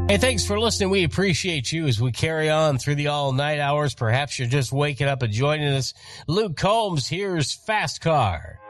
Hey, thanks for listening. We appreciate you as we carry on through the all-night hours. Perhaps you're just waking up and joining us. Luke Combs, here's Fast Car.